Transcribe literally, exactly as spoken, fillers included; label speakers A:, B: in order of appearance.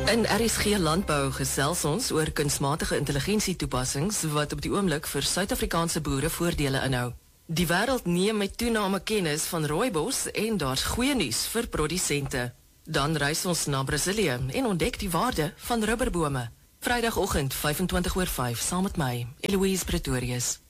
A: In R S G Landbou gesels ons oor kunsmatige intelligensie toepassings wat op die oomblik vir Suid-Afrikaanse boere voordele inhou. Die wêreld neem met toename kennis van rooibos en daar's goeie nuus vir produsente. Dan reis ons na Brasilië en ontdek die waarde van rubberbome. Vrydagoggend vyf en twintig oor vyf saam met my, Eloise Pretorius.